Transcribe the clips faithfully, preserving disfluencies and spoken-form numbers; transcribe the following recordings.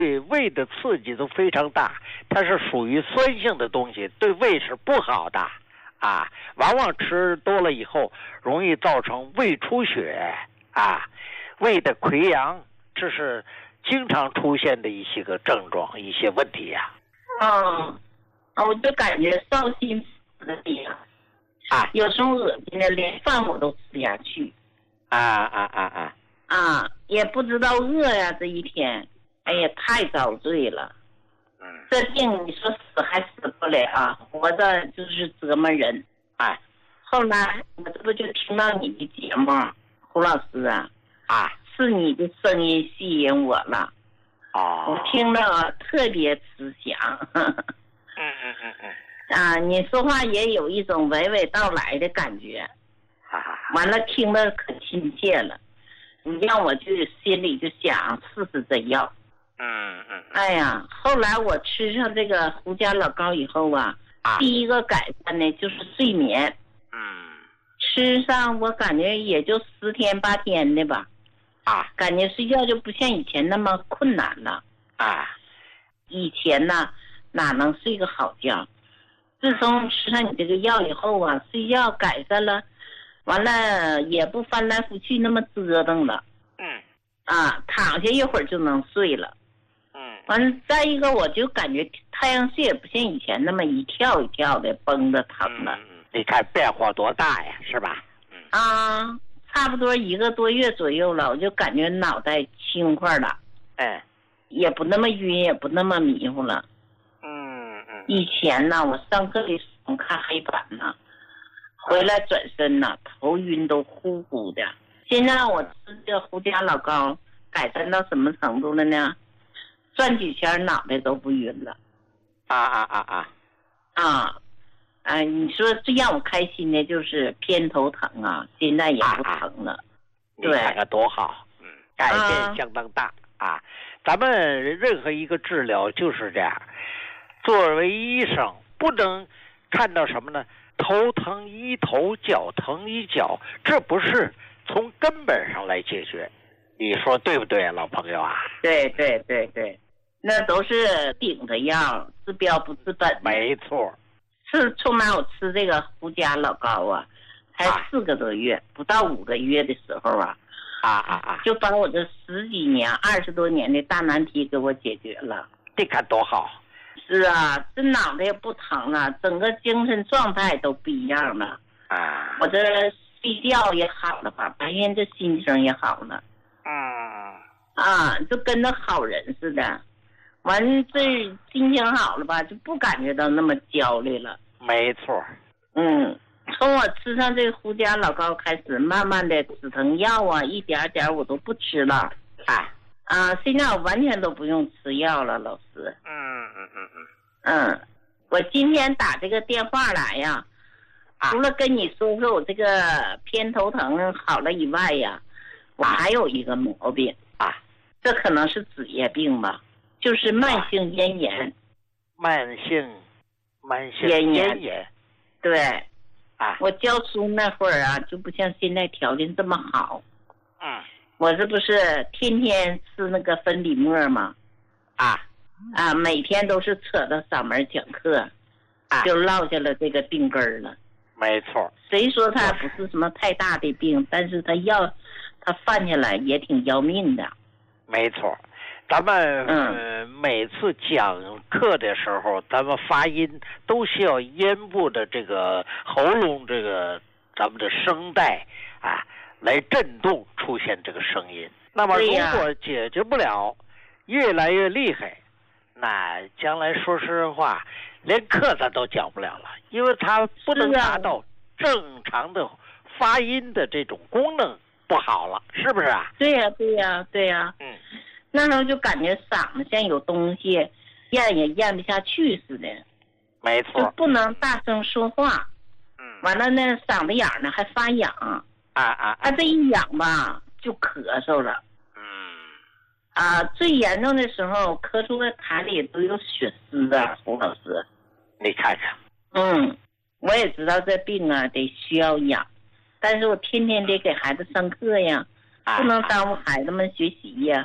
对胃的刺激都非常大，它是属于酸性的东西，对胃是不好的啊。往往吃多了以后，容易造成胃出血啊，胃的溃疡，这是经常出现的一些个症状，一些问题呀、 啊。嗯，我就感觉烧心的呀， 啊， 有时候恶心的，连饭我都吃不下去。 啊啊啊啊！ 啊，也不知道饿呀，这一天，哎呀，太遭罪了。 嗯， 这病你说死还死不了，活着就是折磨人。 哎， 后来我这不就听到你的节目，胡老师啊， 啊， 是你的声音吸引我了。 哦， 我听了特别慈祥。 嗯嗯嗯嗯。 啊，你说话也有一种娓娓道来的感觉。 哈哈， 完了听得可亲切了，你让我就心里就想试试这药。 嗯嗯。 哎呀，后来我吃上这个胡家老膏以后啊， 啊第一个改善呢就是睡眠。 嗯。 吃上我感觉也就十天八天的吧。 啊， 感觉睡觉就不像以前那么困难了。 啊， 以前呢哪能睡个好觉？自从吃上你这个药以后啊，睡觉改善了。完了也不翻来覆去那么折腾了。 嗯。 啊，躺下一会儿就能睡了。 嗯。 完了，再一个我就感觉太阳穴也不像以前那么一跳一跳的绷着疼了。 嗯，你看变化多大呀，是吧？ 嗯。啊，差不多一个多月左右了，我就感觉脑袋轻快了。 哎。 也不那么晕，也不那么迷糊了。 嗯嗯。 以前呢，我上课的时候看黑板呢。回来转身呢，头晕都呼呼的。现在我吃这胡家老膏，改善到什么程度了呢？转几圈脑袋都不晕了。 啊啊啊啊！ 啊，哎，你说最让我开心的就是偏头疼啊，现在也不疼了。啊、 对，你看看多好，嗯，改变相当大 啊, 啊。咱们任何一个治疗就是这样，作为医生不能看到什么呢？头疼医头，脚疼医脚，这不是从根本上来解决，你说对不对啊，老朋友啊？ 对对对对，那都是顶着药，治标不治本。 没错， 是从哪我吃这个胡家老膏啊，才四个多月，啊、不到五个月的时候啊， 啊啊啊， 就把我这十几年、二十多年的大难题给我解决了。 你看多好。 是啊，这脑袋也不疼了，整个精神状态都不一样了啊！ 我这睡觉也好了吧，白天这心情也好了。 啊啊，就跟那好人似的。完这心情好了吧，就不感觉到那么焦虑了。 没错。 嗯，从我吃上这个胡家老膏开始，慢慢的止疼药啊，一点点我都不吃了。 啊。 啊，现在我完全都不用吃药了，老师。 嗯嗯嗯嗯。 嗯，我今天打这个电话来呀，除了跟你说说我这个偏头疼好了以外呀，我还有一个毛病啊， 这可能是职业病吧，就是慢性咽炎。 慢性慢性咽咽炎。 对。 啊。 我教书那会儿啊，就不像现在条件这么好。 嗯。 我这不是天天吃那个粉笔沫吗？ 啊啊，每天都是扯到嗓门讲课， 啊， 就落下了这个病根了。 没错。 谁说他不是什么太大的病，但是他要他犯下来也挺要命的。 没错，咱们、 嗯呃、每次讲课的时候，咱们发音都需要咽部的这个喉咙这个咱们的声带啊来震动，出现这个声音。那么如果解决不了，越来越厉害，那将来说实话，连课咱都讲不了了，因为它不能达到正常的发音的这种功能不好了，是不是啊？ 对呀、啊，对呀、啊，对呀、啊。 嗯。 那时候就感觉嗓子像有东西咽也咽不下去似的。 没错。 就不能大声说话。 嗯。 完了呢，嗓子眼呢还发痒。 啊啊啊！ 这一痒吧，就咳嗽了。 嗯。 啊，最严重的时候，咳出的痰里都有血丝啊，胡老师。 你看看。 嗯，我也知道这病啊得需要养，但是我天天得给孩子上课呀， 啊、 不能耽误孩子们学习呀。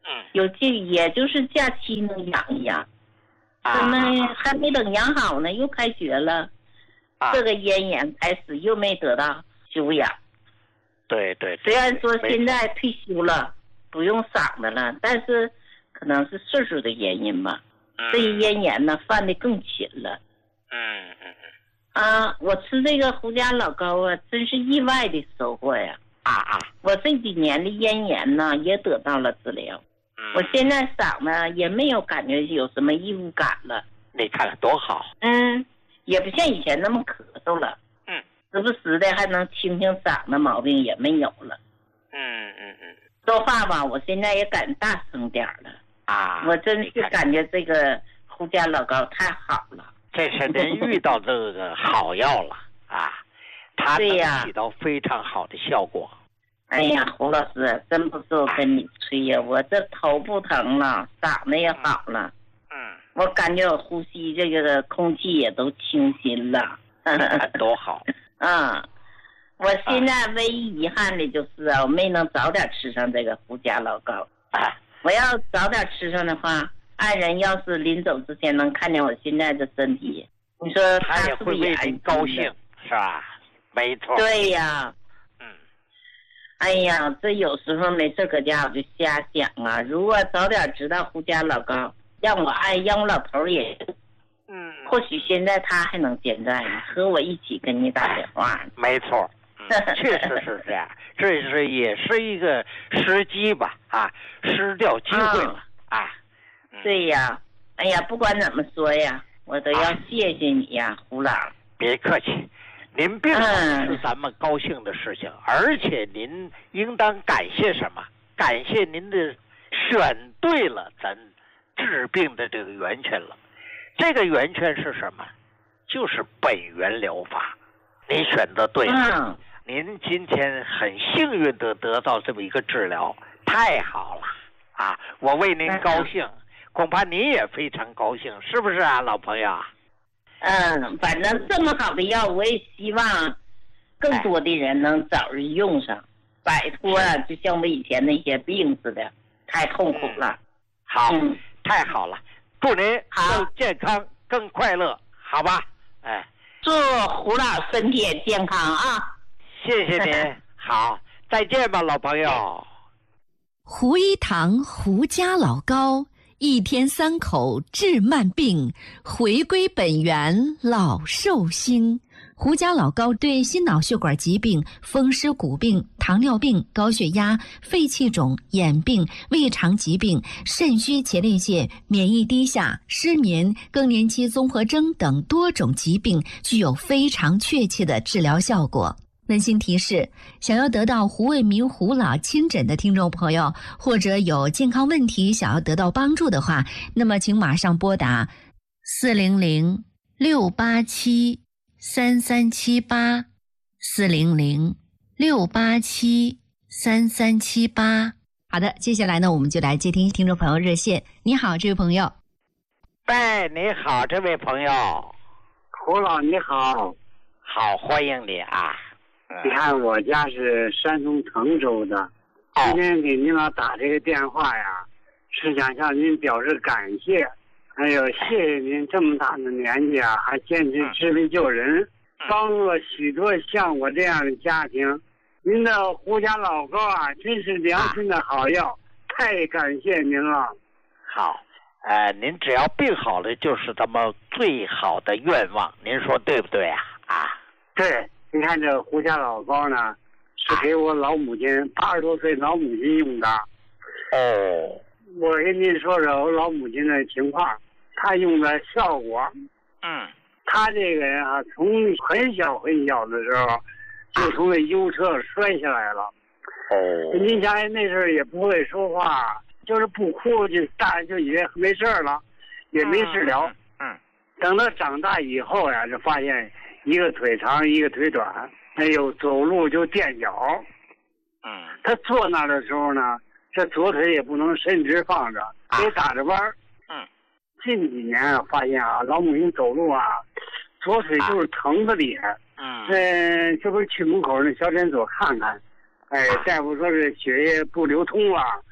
嗯， 有就也就是假期能养一养， 啊， 怎么还没等养好呢，又开学了， 啊、 这个咽炎开始又没得到休养。 对对， 虽然说现在退休了，不用嗓子了，但是可能是岁数的原因吧， 嗯、 这一咽炎呢犯的更勤了。 嗯嗯嗯。 啊，我吃这个胡家老膏啊，真是意外的收获呀！ 啊啊， 我这几年的咽炎呢也得到了治疗， 嗯、 我现在嗓子也没有感觉有什么异物感了。 你看看多好。 嗯，也不像以前那么咳嗽了。 嗯， 时不时的还能清清嗓子毛病也没有了。 嗯嗯嗯。 说话吧，我现在也敢大声点了。 啊， 我真是感觉这个胡家老膏太好了。 这是您遇到这个好药了啊，它能起到非常好的效果。 哎呀，胡老师，真不是我跟你吹呀，我这头不疼了，嗓子也好了。 嗯， 我感觉我呼吸这个空气也都清新了。 多好。 嗯，我现在唯一遗憾的就是啊，我没能早点吃上这个胡家老膏。 啊， 我要早点吃上的话，爱人要是临走之前能看见我现在的身体，你说他也会为您高兴，是吧？没错。 对呀。 嗯。 哎呀，这有时候没事搁家我就瞎想啊，如果早点知道胡家老膏，让我爱让我老头也， 嗯， 或许现在他还能健在呢，和我一起跟你打电话。 没错。嗯、确实是这样，这是也是一个时机吧，啊，失掉机会了、嗯、啊。 对呀，哎呀，不管怎么说呀，我都要谢谢你呀，啊、胡老。 别客气，您病是咱们高兴的事情，嗯、而且您应当感谢什么？感谢您的选对了咱治病的这个源泉了。这个源泉是什么？就是本源疗法。您选择对了。嗯，您今天很幸运的得到这么一个治疗，太好了啊！我为您高兴，嗯、恐怕您也非常高兴，是不是啊，老朋友？ 嗯，反正这么好的药，我也希望更多的人能早日用上，哎、摆脱啊，就像我以前那些病似的，太痛苦了。嗯、 好、嗯，太好了，祝您更健康、更快乐，好吧？哎， 祝胡老身体也健康啊！ 谢谢您，好，再见吧，老朋友。 胡一堂胡家老膏，一天三口治慢病，回归本源老寿星。胡家老膏对心脑血管疾病、风湿骨病、糖尿病、高血压、肺气肿、眼病、胃肠疾病、肾虚前列腺、免疫低下、失眠、更年期综合征等多种疾病具有非常确切的治疗效果。温馨提示，想要得到胡卫民胡老亲诊的听众朋友，或者有健康问题想要得到帮助的话，那么请马上拨打四零零六八七三三七八四零零六八七三三七八。好的，接下来呢，我们就来接听听众朋友热线。你好，这位朋友。 喂，你好，这位朋友。 胡老你好。 好，欢迎你啊。 你看我家是山东滕州的，今天给您老打这个电话呀，是想向您表示感谢，还有谢谢您这么大的年纪啊，还坚持治病救人，帮助了许多像我这样的家庭。您的胡家老膏啊，真是良心的好药，太感谢您了。 好，呃，您只要病好了，就是咱们最好的愿望，您说对不对啊？啊， 对。你看这胡家老膏呢，是给我老母亲八十多岁老母亲用的。 哦， 我跟您说说我老母亲的情况，她用的效果。 嗯， 她这个人啊，从很小很小的时候就从那优车摔下来了。 哦， 您想那时候也不会说话，就是不哭就大人就以为没事了，也没治疗。 嗯，嗯等到长大以后呀，就发现。一个腿长，一个腿短，哎呦，走路就垫脚。 嗯， 他坐那儿的时候呢，这左腿也不能伸直放着，得打着弯儿。 嗯， 近几年啊，发现啊，老母亲走路啊，左腿就是疼的厉害。 嗯， 嗯，这不是去门口那小诊所看看，哎，大夫说是血液不流通了，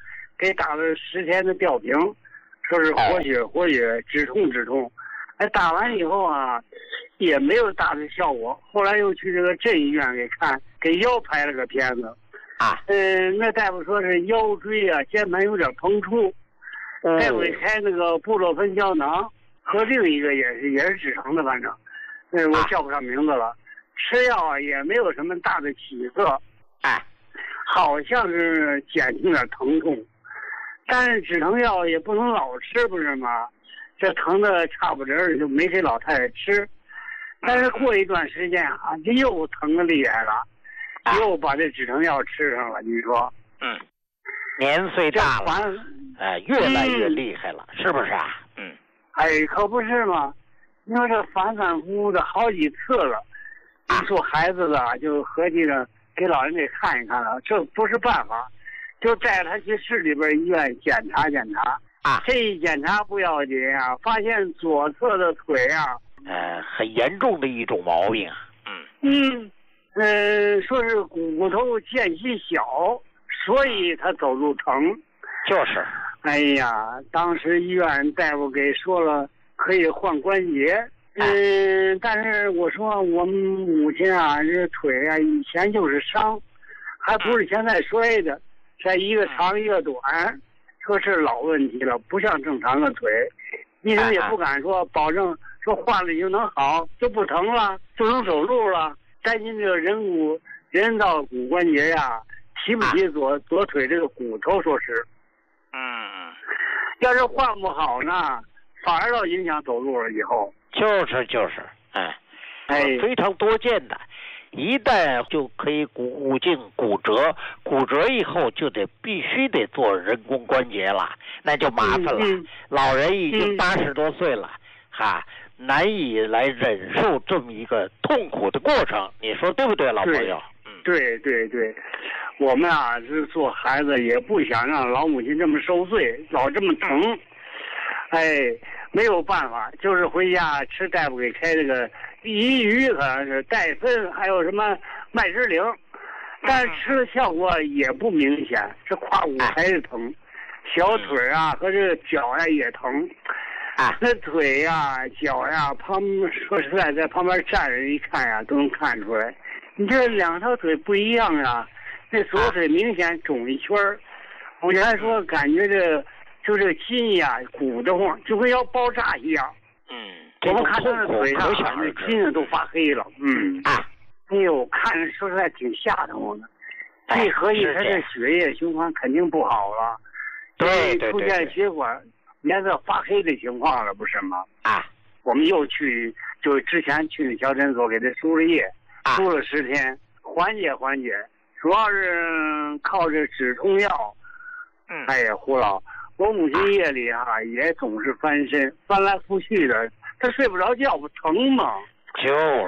给打了十天的吊瓶，说是活血活血，止痛止痛。哎，打完以后啊，也没有大的效果。后来又去这个镇医院给看，给腰拍了个片子。 啊， 嗯，那大夫说是腰椎啊键盘有点膨出，再给开那个布洛芬胶囊和另一个也是也是止疼的，反正，嗯，我叫不上名字了。吃药啊也没有什么大的起色， 哎， 好像是减轻点疼痛，但是止疼药也不能老吃，不是吗？这疼的差不多就没给老太太吃，但是过一段时间啊，这又疼的厉害了。又把这止疼药吃上了，你说？ 嗯，年岁大了，哎、呃，越来越厉害了，嗯、是不是啊？嗯， 哎，可不是嘛！你说这反反复复的好几次了，一说孩子了，就合计着给老人给看一看了，这不是办法，就带他去市里边医院检查检查。 啊， 这一检查不要紧啊，发现左侧的腿啊， 呃，很严重的一种毛病啊。嗯嗯。嗯，说是骨头间隙小，所以他走路疼。 就是。 哎呀，当时医院大夫给说了可以换关节。嗯，但是我说我们母亲啊，这腿啊以前就是伤，还不是现在摔的，这一个长一个短，说是老问题了，不像正常的腿。医生也不敢说保证说换了就能好，就不疼了，就能走路了。担心这个人骨人造骨关节呀，提不起左、啊、左腿这个骨头，说是， 嗯， 要是换不好呢，反而要影响走路了。以后就是就是，哎， 哎， 非常多见的，一旦就可以骨骨颈骨折，骨折以后就得必须得做人工关节了，那就麻烦了。 嗯嗯、 老人已经八十多岁了，哈、嗯。难以来忍受这么一个痛苦的过程，你说对不对，老朋友？ 嗯，对对对，我们啊是做孩子，也不想让老母亲这么受罪，老这么疼。哎，没有办法，就是回家吃大夫给开这个益鱼，好像是戴森，还有什么麦芝灵，但是吃的效果也不明显，这胯骨还是疼，小腿啊和这个脚呀、啊、也疼。 啊， 那腿呀、脚呀，旁说实在，在旁边站人一看呀，都能看出来。你这两条腿不一样啊，那左腿明显肿一圈儿。我原来说感觉这就这筋呀鼓得慌，就跟要爆炸一样。 嗯， 我们看他的腿上那筋都发黑了。嗯啊， 哎呦，看着说实在挺吓得我的。一合计他这血液循环肯定不好了， 对对对， 出现血管颜色发黑的情况了，不是吗？ 啊， 我们又去，就之前去那小诊所给他输了液， 啊、 输了十天，缓解缓解，主要是靠这止痛药。 嗯， 哎呀，胡老，我母亲夜里啊也总是翻身，翻来覆去的，她睡不着觉，不疼吗？ 就是，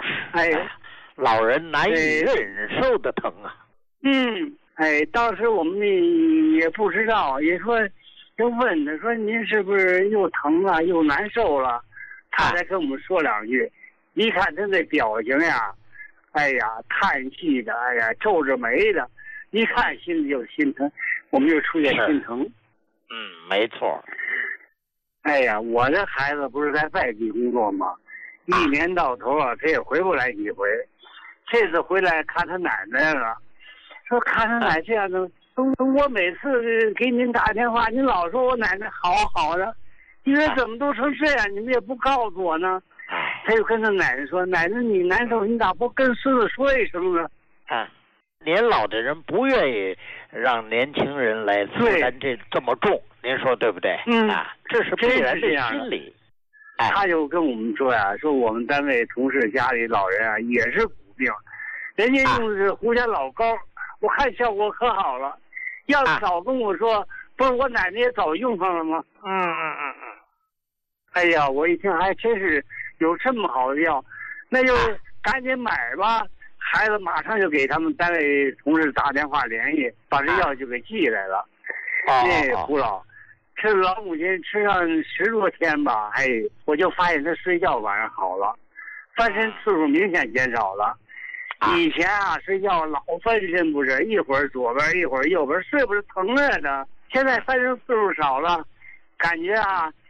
哎， 老人难以忍受的疼啊。 嗯，哎，当时我们也不知道，也说。就问他说：“您是不是又疼了又难受了？”他才跟我们说两句。一看他那表情呀，哎呀，叹气的，哎呀，皱着眉的，一看心里就心疼，我们就出现心疼。 嗯，没错。 哎呀，我这孩子不是在外地工作吗？一年到头啊，他也回不来几回。这次回来看他奶奶了，说看他奶这样的。我每次给您打电话，您老说我奶奶好好的，你说怎么都成这样，你们也不告诉我呢？他就跟他奶奶说：“奶奶，你难受，你咋不跟孙子说一声呢？” 啊，年老的人不愿意让年轻人来负担这这么重，您说对不对？ 嗯啊，这是必然的心理。 哎、他就跟我们说呀、啊，说我们单位同事家里老人啊也是骨病，人家用的是胡家老膏，啊、我看效果可好了。要早跟我说，啊、不是我奶奶也早用上了吗？ 嗯嗯嗯嗯。 哎呀，我一听还真是有这么好的药，那就赶紧买吧。啊、孩子马上就给他们单位同事打电话联系，把这药就给寄来了。那、啊、胡老，这老母亲吃上十多天吧，哎，我就发现她睡觉晚上好了，翻身次数明显减少了。以前啊，睡觉老翻身，不是一会儿左边一会儿右边，睡不着疼着呢。 现在反正次数少了，感觉啊